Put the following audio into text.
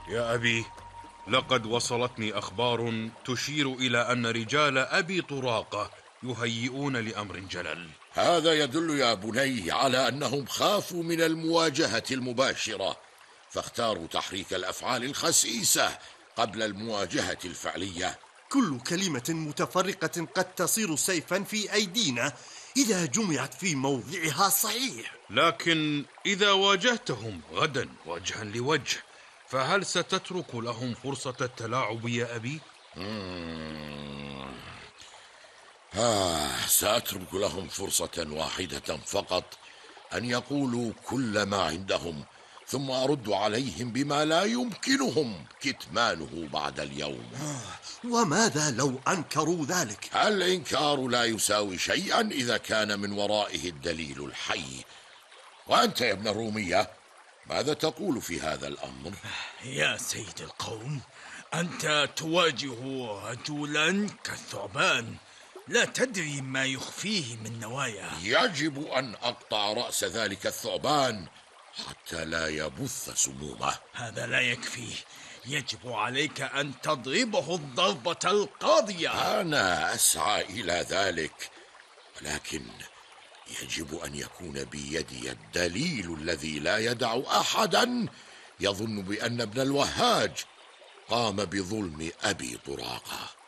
يا أبي، لقد وصلتني أخبار تشير إلى أن رجال أبي طراقة يهيئون لأمر جلل. هذا يدل يا بني على أنهم خافوا من المواجهة المباشرة، فاختاروا تحريك الأفعال الخسيسة قبل المواجهة الفعلية. كل كلمة متفرقة قد تصير سيفا في أيدينا إذا جمعت في موضعها الصحيح. لكن إذا واجهتهم غدا وجها لوجه، فهل ستترك لهم فرصة التلاعب يا أبي؟ سأترك لهم فرصة واحدة فقط، أن يقولوا كل ما عندهم، ثم أرد عليهم بما لا يمكنهم كتمانه بعد اليوم. وماذا لو أنكروا ذلك؟ الإنكار لا يساوي شيئا إذا كان من ورائه الدليل الحي. وأنت يا ابن الرومية، ماذا تقول في هذا الأمر؟ يا سيد القوم، أنت تواجه رجلا كالثعبان، لا تدري ما يخفيه من نوايا. يجب أن أقطع رأس ذلك الثعبان حتى لا يبث سمومه. هذا لا يكفي، يجب عليك أن تضربه الضربة القاضية. أنا أسعى إلى ذلك، ولكن يجب أن يكون بيدي الدليل الذي لا يدع أحدا يظن بأن ابن الوهاج قام بظلم أبي طراقة.